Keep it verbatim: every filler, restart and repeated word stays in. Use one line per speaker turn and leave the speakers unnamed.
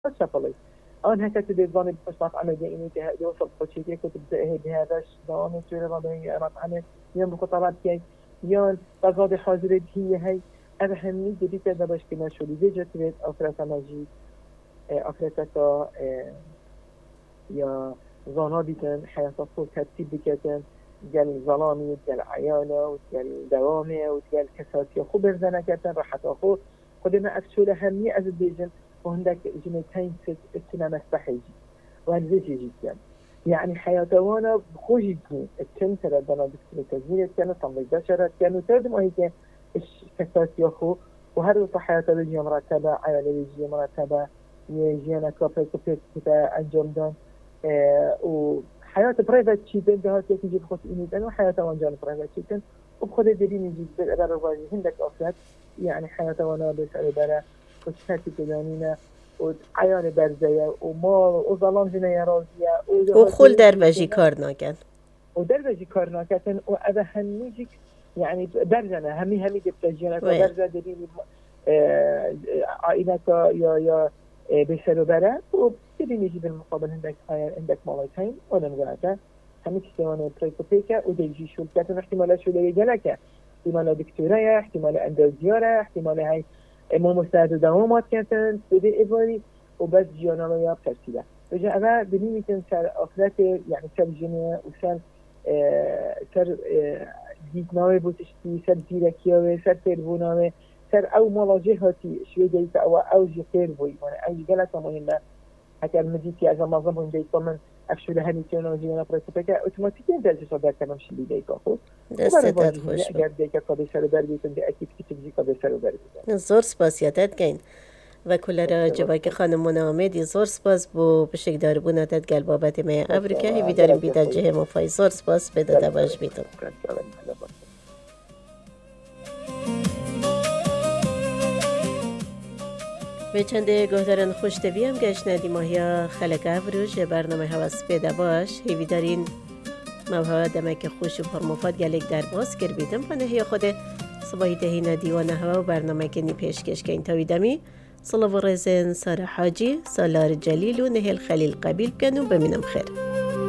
شفلي آن هكذا ديزاني بمشروع عمل دائمي ده يوصل قشيتي كتب ده بهذاش دامي سوير ربعي أنا عمل يوم بخطرات كي يان تزاد حاضرة هي هاي أهمني جديد كذا باش كنا شو اللي جت بيت أفريقيا ماجي أفريقيا يا زانا بيتن حياة صوت ترتيب بكتن جال ظلامي جال عيانة وجال دوامي وجال كساتي خو برزنا كتن راحت أخو قدما أكشول أهمية از بيجن وهندك جنتين ست السينما الصحيجي وهنزيجي جدا يعني حياتوانا بخوجي جين التنتر دانا دكتور تزميل كانوا تنظيف بشرة كانوا تردم وهيك إيش كساتي أخو وهذا صحيات الجي مرتبة عيال الجي مرتبة يجينا كوبي كوبي كتا أنجم دون اه وحياة برايفات شيتن ده هات يجي بخص إنيتن وحياة وانجان برايفات شيتن وبخذ الدليل يجي بالأبار الواجه هندك أصلات يعني حياة وانا بسأل برا كشفاتي كدانينا وعيان برزية ومال وظلام جنايا راضية
وخول دروجي كارنا كان
ودروجي كارنا كان وأذا هنيجيك يعني برزنا همي همي دبتجينا كبرزة دليل اه عائلة يا يا بسأل برا وبدين يجي بالمقابل عندك عندك مالتين ولا مقولك همي كستوانة بريكوبيكا وديجي شو كاتن احتمالات شو اللي جالك احتمال دكتوراه احتمال اندوزيارة احتمال هاي مو مساعد دوامات كاتن بدي إبري وبس جيانا يا بترتيبه وجا أنا بني مثل سر آخرات يعني سر جنيا وسر اه سر اه ديتناوي بوتشتي سر زيركياوي سر تلفوناوي سر أو ملاجهاتي شوي جيت أو أو جيتير بوي وانا أو جلسة مهمة حتى المديتي أجا معظمهم جيت من أفشل هني تيونا جيانا بريكوبيكا أوتوماتيكيا درجة صدر كلام شلي جيت أخو
دستت خوش
اگر دیگه کابه سر بر بیتون دی اکیب کی تیجی کابه سر بر بیتون
زور سپاس یادت گین و کل را جوای که خانم منامدی زور سپاس بو بشک دار بوناتت گل بابت می ابریکه هی داریم بیدار جه مفای زور سپاس بده دباش بیتون به چنده گهدارن خوش دویم گشت ندی ماهیا خلق افروج برنامه حواس پیدا باش هی دارین موها دمک خوش و پرمفاد گلک در باز کر بیدم و نهی خود صباحی تهینا دیوانه ها و برنامه کنی پیشکش که این تاویدمی صلاة و رزن سارا حاجی سالار جلیل و نهی الخلیل قبیل کنو بمینم خیر